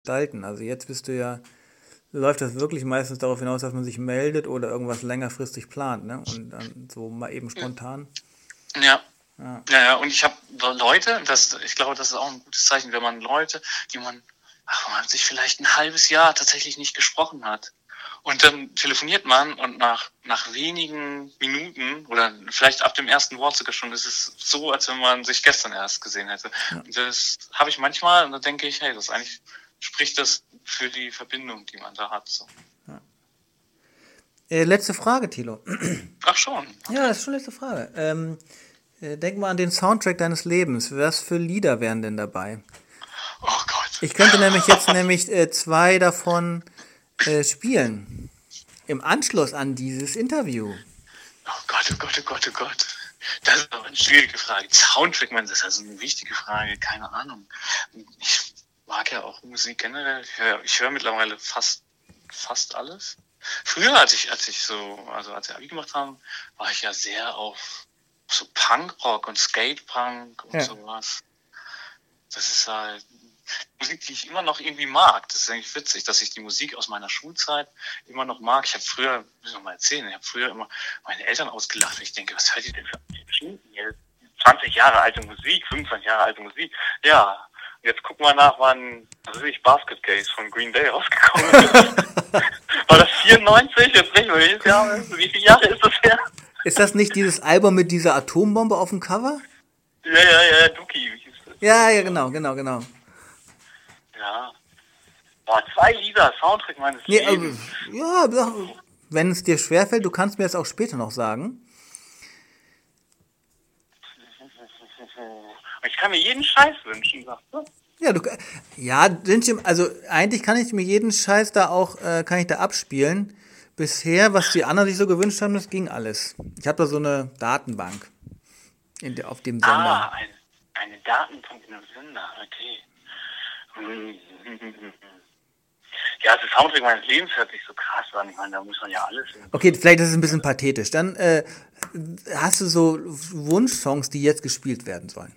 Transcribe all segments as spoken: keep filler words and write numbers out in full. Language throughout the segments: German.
gestalten. Also jetzt bist du ja, läuft das wirklich meistens darauf hinaus, dass man sich meldet oder irgendwas längerfristig plant, ne? Und dann so mal eben spontan. Ja. Ja, Ja, ja, und ich habe Leute, das, ich glaube, das ist auch ein gutes Zeichen, wenn man Leute, die man, ach, man sich vielleicht ein halbes Jahr tatsächlich nicht gesprochen hat. Und dann telefoniert man und nach, nach wenigen Minuten oder vielleicht ab dem ersten Wort sogar schon, ist es so, als wenn man sich gestern erst gesehen hätte. Ja. Und das habe ich manchmal und da denke ich, hey, das eigentlich spricht das für die Verbindung, die man da hat. So. Äh, letzte Frage, Thilo. Ach schon. Ja, das ist schon letzte Frage. Ähm, äh, denk mal an den Soundtrack deines Lebens. Was für Lieder wären denn dabei? Oh Gott. Ich könnte nämlich jetzt nämlich äh, zwei davon äh, spielen. Im Anschluss an dieses Interview. Oh Gott, oh Gott, oh Gott, oh Gott. Das ist aber eine schwierige Frage. Soundtrack, man, das ist also eine wichtige Frage, keine Ahnung. Ich mag ja auch Musik generell. Ich höre, ich höre mittlerweile fast, fast alles. Früher, als ich, als ich so, also als wir Abi gemacht haben, war ich ja sehr auf so Punkrock und Skatepunk und Ja. sowas. Das ist halt Musik, die ich immer noch irgendwie mag. Das ist eigentlich witzig, dass ich die Musik aus meiner Schulzeit immer noch mag. Ich habe früher, muss ich noch mal erzählen, ich habe früher immer meine Eltern ausgelacht. Und ich denke, was hört ihr denn für Schinken hier? zwanzig Jahre alte Musik, fünfundzwanzig Jahre alte Musik. Ja, jetzt guck mal nach, wann, also ich Basket Case von Green Day rausgekommen ist. War das vierundneunzig? Jetzt nicht, welches Jahr? Wie viele Jahre ist das her? Ist das nicht dieses Album mit dieser Atombombe auf dem Cover? Ja, ja, ja, Duki, wie hieß das? Ja, ja, genau, genau, genau. Ja. Boah, zwei Lieder, Soundtrack meines Nee, Lebens. äh, ja, ja, wenn es dir schwerfällt, du kannst mir das auch später noch sagen. Ich kann mir jeden Scheiß wünschen, sagst du? Ja, du, ja, sind schon- also eigentlich kann ich mir jeden Scheiß da auch, äh, kann ich da abspielen. Bisher, was die anderen sich so gewünscht haben, das ging alles. Ich habe da so eine Datenbank in der, auf dem Sender. Ah, ein, eine Datenbank in einem Sender, okay. Ja, das Soundtrack meines Lebens hört sich so krass an. Ich meine, da muss man ja alles... Okay, vielleicht ist es ein bisschen pathetisch. Dann äh, hast du so Wunschsongs, die jetzt gespielt werden sollen.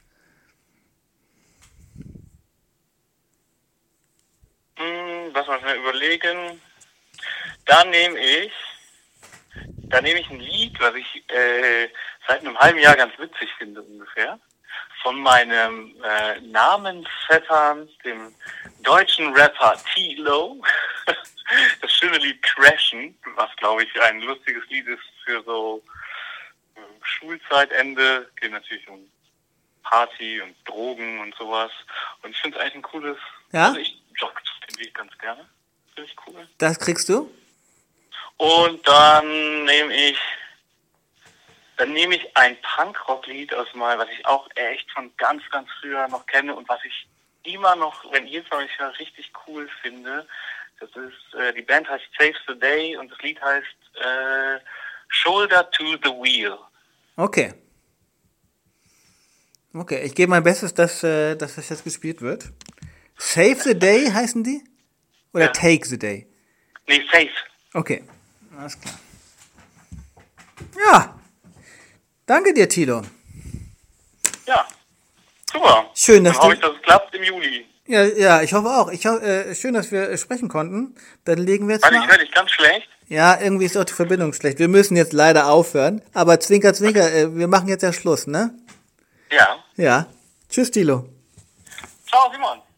Hm, lass mal schnell überlegen. Da nehme ich... Da nehme ich ein Lied, was ich äh, seit einem halben Jahr ganz witzig finde ungefähr. Von meinem äh, Namensvettern, dem deutschen Rapper T-Lo. Das schöne Lied Crashen, was glaube ich ein lustiges Lied ist für so äh, Schulzeitende. Geht natürlich um Party und Drogen und sowas. Und ich finde es eigentlich ein cooles... Ja? Also ich jogge den Lied ganz gerne. Finde ich cool. Das kriegst du? Und dann nehme ich, dann nehme ich ein Punkrock-Lied aus mal, was ich auch echt von ganz, ganz früher noch kenne und was ich immer noch, wenn jedes Mal ich höre, richtig cool finde. Das ist, äh, die Band heißt Save the Day und das Lied heißt äh, Shoulder to the Wheel. Okay. Okay, ich gebe mein Bestes, dass, äh, dass das jetzt gespielt wird. Save the Day heißen die? Oder Ja. Take the Day? Nee, Safe. Okay, alles klar. Ja, danke dir, Thilo. Ja, super. Schön, dass Dann hoffe du... ich, dass es klappt im Juli. Ja, ja, ich hoffe auch. Ich ho äh, schön, dass wir äh, sprechen konnten. Dann legen wir jetzt Weil ich mal... höre dich ganz schlecht. Ja, irgendwie ist auch die Verbindung schlecht. Wir müssen jetzt leider aufhören. Aber Zwinker, Zwinker, äh, wir machen jetzt ja Schluss, ne? Ja. Ja. Tschüss, Thilo. Ciao, Simon.